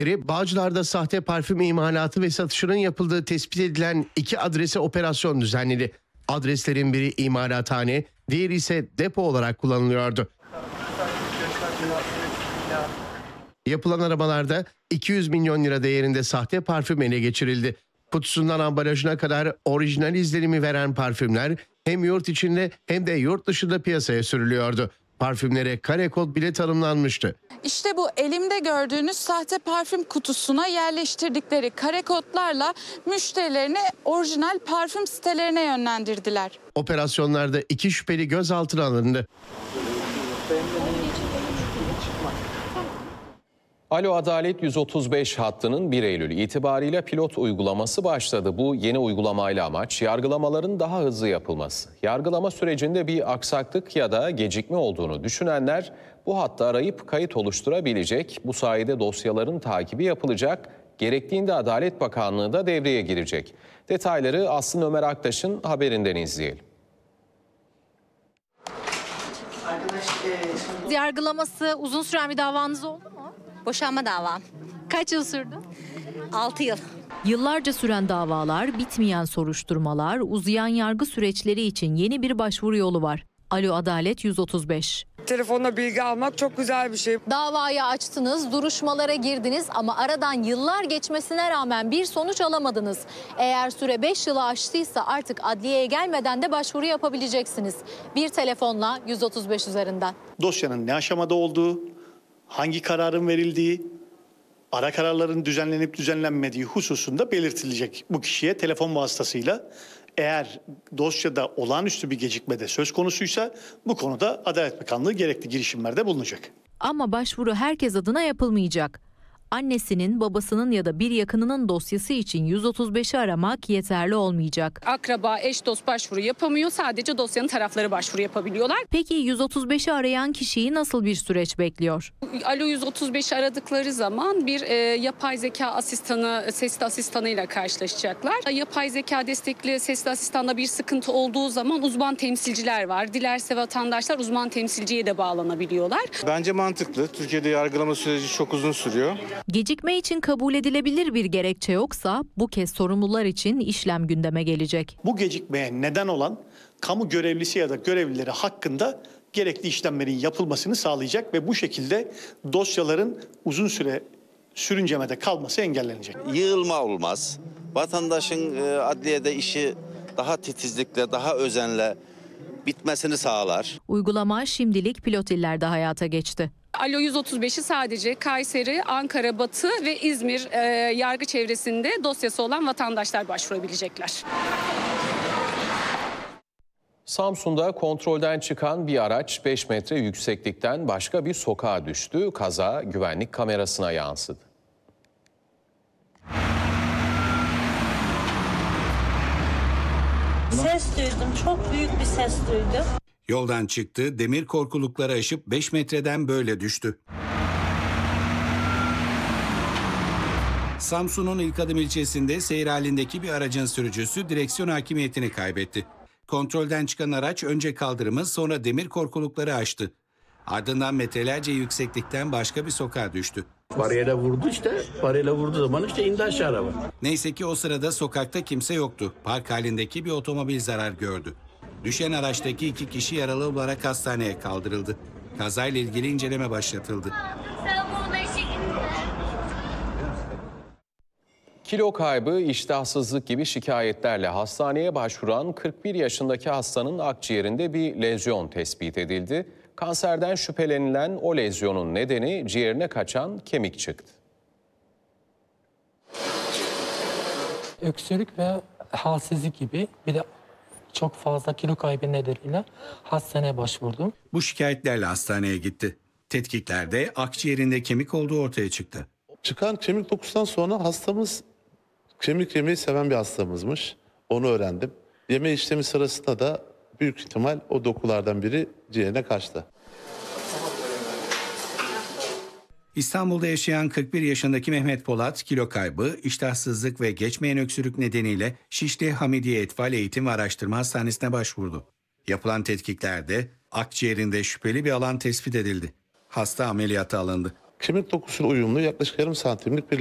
Bağcılar'da sahte parfüm imalatı ve satışının yapıldığı tespit edilen 2 adrese operasyon düzenledi. Adreslerin biri imalathane, diğeri ise depo olarak kullanılıyordu. Yapılan aramalarda 200 milyon lira değerinde sahte parfüm ele geçirildi. Kutusundan ambalajına kadar orijinal izlenimi veren parfümler hem yurt içinde hem de yurt dışında piyasaya sürülüyordu. Parfümlere kare kod bile tanımlanmıştı. İşte bu elimde gördüğünüz sahte parfüm kutusuna yerleştirdikleri kare kodlarla müşterilerini orijinal parfüm sitelerine yönlendirdiler. Operasyonlarda 2 şüpheli gözaltına alındı. Alo Adalet 135 hattının 1 Eylül itibariyle pilot uygulaması başladı. Bu yeni uygulamayla amaç yargılamaların daha hızlı yapılması. Yargılama sürecinde bir aksaklık ya da gecikme olduğunu düşünenler bu hattı arayıp kayıt oluşturabilecek. Bu sayede dosyaların takibi yapılacak. Gerektiğinde Adalet Bakanlığı da devreye girecek. Detayları Aslı Ömer Aktaş'ın haberinden izleyelim. Yargılaması uzun süren bir davanız oldu mu? Boşanma davam. Kaç yıl sürdü? 6 yıl. Yıllarca süren davalar, bitmeyen soruşturmalar, uzayan yargı süreçleri için yeni bir başvuru yolu var. Alo Adalet 135. Telefonla bilgi almak çok güzel bir şey. Davayı açtınız, duruşmalara girdiniz ama aradan yıllar geçmesine rağmen bir sonuç alamadınız. Eğer süre 5 yılı aştıysa artık adliyeye gelmeden de başvuru yapabileceksiniz. Bir telefonla 135 üzerinden. Dosyanın ne aşamada olduğu, hangi kararın verildiği, ara kararların düzenlenip düzenlenmediği hususunda belirtilecek bu kişiye telefon vasıtasıyla. Eğer dosyada olağanüstü bir gecikme de söz konusuysa bu konuda Adalet Bakanlığı gerekli girişimlerde bulunacak. Ama başvuru herkes adına yapılmayacak. Annesinin, babasının ya da bir yakınının dosyası için 135'i aramak yeterli olmayacak. Akraba, eş, dost başvuru yapamıyor. Sadece dosyanın tarafları başvuru yapabiliyorlar. Peki 135'i arayan kişiyi nasıl bir süreç bekliyor? Alo 135'i aradıkları zaman bir yapay zeka asistanı, sesli asistanıyla karşılaşacaklar. Yapay zeka destekli sesli asistanda bir sıkıntı olduğu zaman uzman temsilciler var. Dilerse vatandaşlar uzman temsilciye de bağlanabiliyorlar. Bence mantıklı. Türkiye'de yargılama süreci çok uzun sürüyor. Gecikme için kabul edilebilir bir gerekçe yoksa bu kez sorumlular için işlem gündeme gelecek. Bu gecikmeye neden olan kamu görevlisi ya da görevlileri hakkında gerekli işlemlerin yapılmasını sağlayacak ve bu şekilde dosyaların uzun süre sürüncemede kalması engellenecek. Yığılma olmaz. Vatandaşın adliyede işi daha titizlikle, daha özenle bitmesini sağlar. Uygulama şimdilik pilot illerde hayata geçti. Alo 135'i sadece Kayseri, Ankara, Batı ve İzmir yargı çevresinde dosyası olan vatandaşlar başvurabilecekler. Samsun'da kontrolden çıkan bir araç 5 metre yükseklikten başka bir sokağa düştü. Kaza güvenlik kamerasına yansıdı. Ses duydum, çok büyük bir ses duydum. Yoldan çıktı, demir korkulukları aşıp 5 metreden böyle düştü. Samsun'un İlkadım ilçesinde seyir halindeki bir aracın sürücüsü direksiyon hakimiyetini kaybetti. Kontrolden çıkan araç önce kaldırımı sonra demir korkulukları aştı. Ardından metrelerce yükseklikten başka bir sokağa düştü. Bariyere vurdu işte. Bariyere vurduğu zaman işte indi aşağı araba. Neyse ki o sırada sokakta kimse yoktu. Park halindeki bir otomobil zarar gördü. Düşen araçtaki 2 kişi yaralı olarak hastaneye kaldırıldı. Kazayla ilgili inceleme başlatıldı. Kilo kaybı, iştahsızlık gibi şikayetlerle hastaneye başvuran 41 yaşındaki hastanın akciğerinde bir lezyon tespit edildi. Kanserden şüphelenilen o lezyonun nedeni ciğerine kaçan kemik çıktı. Öksürük ve halsizlik gibi bir de çok fazla kilo kaybı nedeniyle hastaneye başvurdum. Bu şikayetlerle hastaneye gitti. Tetkiklerde akciğerinde kemik olduğu ortaya çıktı. Çıkan kemik dokusundan sonra hastamız kemik yemeyi seven bir hastamızmış. Onu öğrendim. Yeme işlemi sırasında da büyük ihtimal o dokulardan biri ciğerine kaçtı. İstanbul'da yaşayan 41 yaşındaki Mehmet Polat, kilo kaybı, iştahsızlık ve geçmeyen öksürük nedeniyle Şişli Hamidiye Etfal Eğitim ve Araştırma Hastanesi'ne başvurdu. Yapılan tetkiklerde akciğerinde şüpheli bir alan tespit edildi. Hasta ameliyata alındı. Kemik dokusuyla uyumlu yaklaşık yarım santimlik bir